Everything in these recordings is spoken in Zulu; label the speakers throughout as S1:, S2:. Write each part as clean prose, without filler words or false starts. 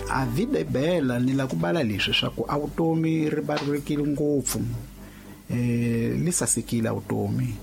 S1: a vida e bela ni la ku bala leswi swa ku a vutomi ri barulekile ngopfu li sasekile a vutomi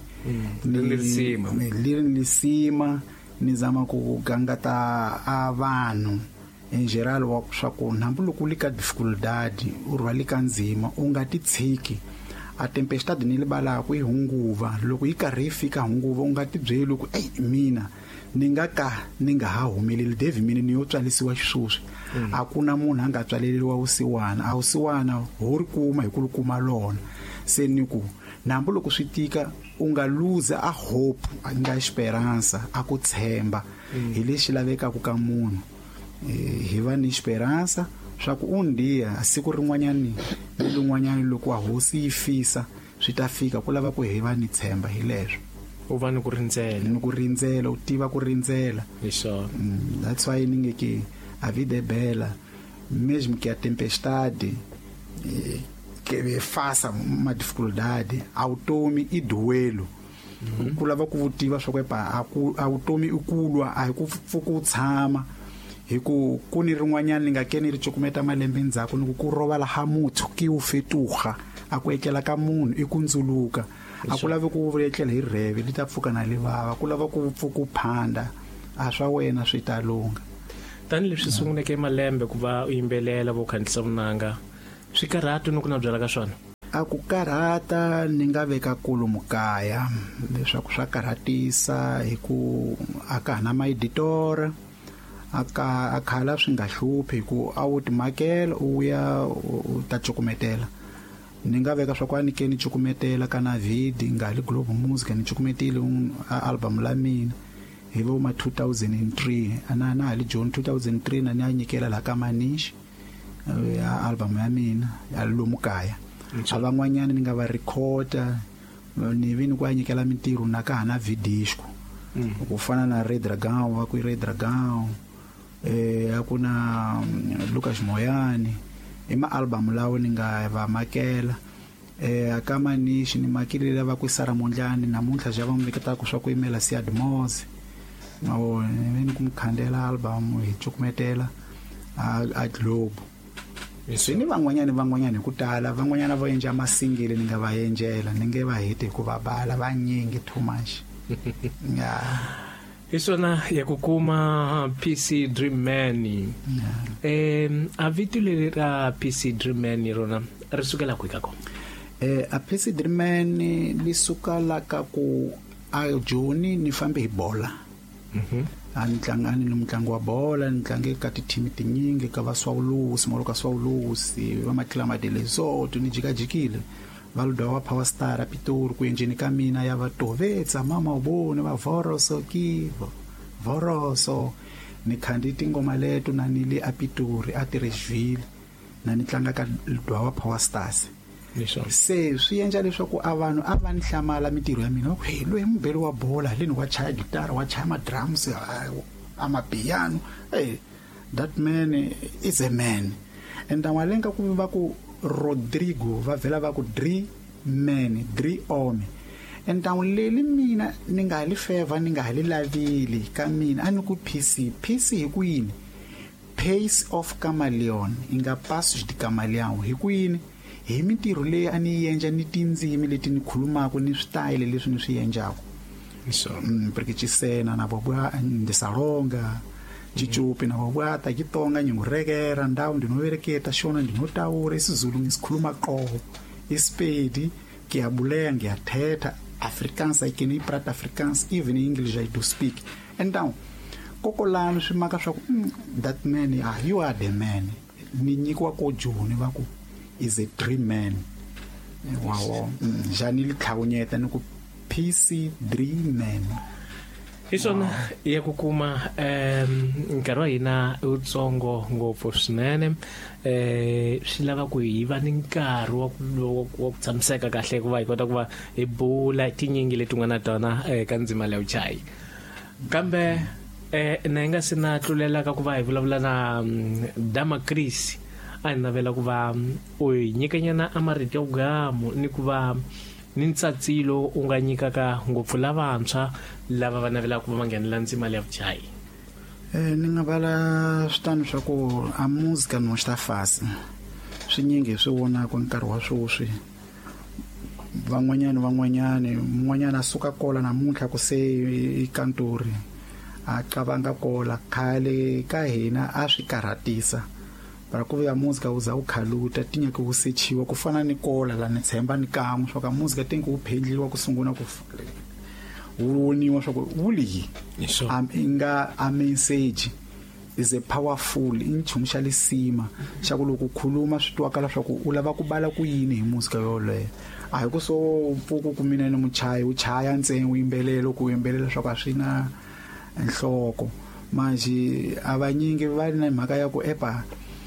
S1: lisima ni zama ku gangata a vanhu in general wa swa ku nambu loko li ka difficulty u rhwali ka ndzima u nga ti tshiki a tempestade ni li bala ku hunguva loko yi karhi fika hunguva u nga ti byeli ku mina ni nga ha humeleli devi mina ni yo tswalisiwa xisusi a ku na munhu anga tswaleliwa usiwana a usiwana ho ri kuma hi ku kuma lona se ni ku nambu loko swi tika u nga lose a hope a nga esperança a ku tshemba hi lexi lavekaka ka munhu hi va ni esperança swa ku undiya siku rin'wanyani lin'wanyani loko a hosi yi fisa swi ta fika ku lava ku hi va ni tshemba hi leswo
S2: u va ni ku
S1: rindzela u tiva ku rindzela that's why ninge ke a vida é bela mesmo que a tempestade que faça uma dificuldade automi e duelo ku lava ku tiva swa ku automi ukulwa a ku fuku tshama hi ku ni rin'wanyana ni nga keni ri cukumeta malembe ndzhaku ni ku rovala ha muthu ki u fetuha a ku etlela ka munhu i ku ndzuluka a ku lava ku vuletlela hi reve li ta pfuka na livava ku lava ku pfuku phanda a swa wena swi ta lunga
S2: tani leswi sunguleke malembe ku va u yimbelela vo khandzisa vunanga swi karhata ni ku na byela ka swona
S1: a ku karhata ni nga veka kulumu kaya leswaku swa karhatisa hi ku aka hana maeditora aka khala swi nga hluphi ku a wu timakela u ya u ta cukumetela ni nga veka swa ku ni ke ni cukumetela kana vidi nga li Global Music ni cukumetile album la mina hi vo ma 2003 ana li June 2003 na ni nyikela la ka Manish album ya mina ya Lumukaya aban'wanyana ni nga va recorder ni vini ku nyikela mintirho na ka hana vidisco ku fana na Red Dragon va ku Red Dragon akuna Lucas Moyani ema album lawo ni nga va makela aka Manish ni makile lava ku Sara Mondlane namuntlha java mbeketa ku swa ku imela Siad Mose no ni kumkhandela album hi cukumetela a Globe ni van'wanyani ku tala van'wanyana va endla masingile ni nga va endlela ni nge va hete ku va bala va nyingi too much
S2: isona ya ku kuma PC Dream Man a vito le ra PC Dream Man rona ri sukela ku ka ko
S1: a PC Dream Man li suka la ka ku a Joni ni fambe hi bola ani tlangani ni mutlangi wa bola ni tlange ka ti-team tinyingi ka va Swawulusi maloka Swawulusi va Matlama de Lesotho ni jikajikile valudwa wa Power Star Pitori ku enjeni ka mina ya va Tovetsa mama ubone va Voroso Kivo Voroso ni khandi ngoma leto na ni le a Pitori a Tireshville na ni tlanga ka ludwa wa Power Stars se swi endla leswaku a vanhu a va ni hlamala mintirho ya mina hey loyi mbeli wa bola leni wa chaya guitar wa chaya drums a mapiano hey that man is a man and amalenga ku va ku Rodrigo va vela va ku Dri Ome and leli mina ni nga li favor ni nga li lavili ka mina ani ku PC hi kwini Pace of Chameleon inga Passos de Chameleon hi kwini hi mintirho leyi ani yenja ni tindzimi leti ni khulumaka ni style leswi ni swi yenjako porque Chisena na bobwa ndisalonga Chichupi na bobwa ta Kitonga nyurekera ndawo ndinovereketa shona ndinotawura isiZulu ngisikhuluma qobo iSpedi kiyabuleya ngiyathetha Afrikaans I can speak Afrikaans even English I do speak and down kokolano swimaka swa ku that man you are the man ni nyikiwa ko Joni va ku is a dream man wow jani li tlhawunyeta ni ku PC Dream Man
S2: isona ya ku kuma nkarhi wa hina utsongo ngopfu swinene swi lava ku hi va ni nkarhi wa ku tshamiseka kahle ku va hi kota ku va hi bula tinyingi leti nga na tona ka ndzima leyo chai kambe na nga sina tlulela ka ku va hi vulavula na Dama Chris a navela ku va u nyikanyana amarito gamu ni ku va ni ntsatsilo u nga nyikaka ngopfu lavantshwa lava va navela ku va nghenela ndzima leyo chai
S1: Ni nga vala switano swa ku a muzika no sta fasi swinyingi swi vona ku nkarhi wa swoswi van'wanyana a suka kola namuntlha ku se ikantori a qabanga kola khale ka hina a swi karhatisa para ku ya muzika uza u khaluta tinya ku sechiwa ku fana ni kola la ni tshemba ni kan'we swa ka muzika tingu uphendliwa ku sungula ku woniwa swa ku wuli inga a message is a powerful inchumu xa lisima xa ku loko khuluma switwakala swa ku u lava ku bala ku yini hi muzika yoleyo a hi ku so mpuku ku mina ni muchayi u chaya ntsengo yimbelelo ku yimbelela swa ku swina nhloko manje abanyingi va na mhaka ya ku epa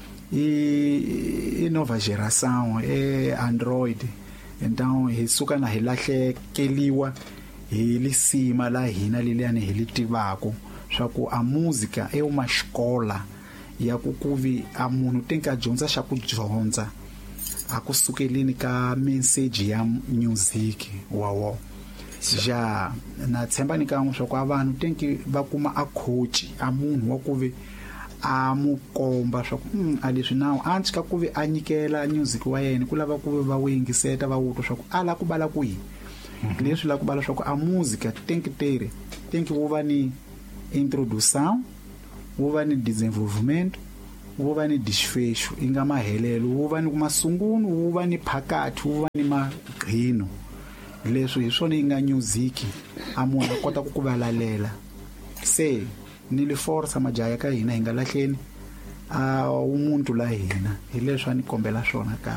S1: i nova geração Android então hi suka na hi lahlekeliwa hi lisima la hina liliyani hi litivako swa ku a muzika uma xikola ya ku kuvi a munhu tenka dyondza xa ku dyondza a ku sukelini ka message ya music wawo ja na tshemba ni kan'we swa ku vanhu tenki va kuma a coach a munhu wa ku vi a mu komba swa ku a leswi nawu a ndzi ka ku vi a nyikela music wa yena ku lava ku vi va wingiseta va vutwa swa ku ala ku bala ku yi leswi la ku bala swa ku a muzika tenki wo va ni introdução wo va ni desenvolvimento wo va ni desfecho inga mahelelo wo va ni ku masunguno wo va ni phakathi wo va ni maghino leswi hi swona inga music a munhu a kota ku valalela se ni le forza majaya ka hina hinga lahleni a umuntu la hina hi leswi ani kombela swona ka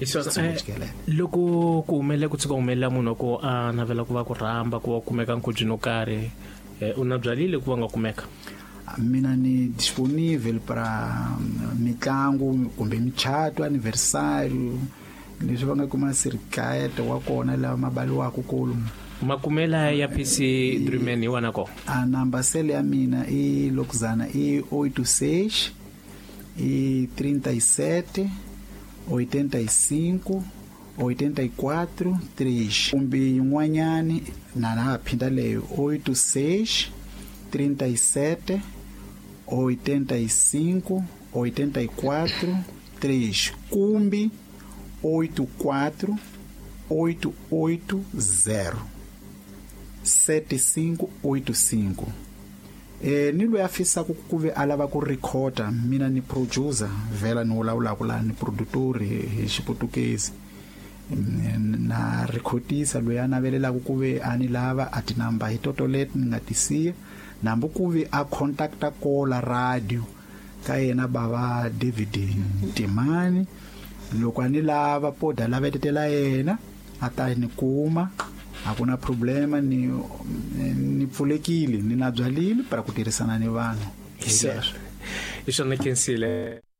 S2: loko ku umele ku tsika umela munhu ko a navela ku va ku rhamba ku kumeka nkujino kare una byalile ku va nga kumeka
S1: mina ni disponível para mitlangu kumbe michato anniversário leswi va nga kuma sirikaete wa kona la mabaliwaka kulu
S2: makumela ya PC Drumman wana ko
S1: a number cell ya mina i lokuzana i 86 i 37 85 84 3 kumbe yin'wanyani na phinda leyo 86 37 85 84 3 kumbe 84 880 7585 ni loyi a fisaka ku ve alava ku recorda mina ni producer vela ni vulavulaka la ni producer hi xiputukezi na recordisa loyi a navelelaka ku ve a ni lava a tinamba hi toto leti ni nga tisiya nambu ku ve a contacta kola radio ka yena bava David Timani loko a ni lava poda lavetetela yena a ta ni kuma hakuna problema ni pfulekile ni na byalile para ku tirhisana ni vanhu
S2: isho nekensile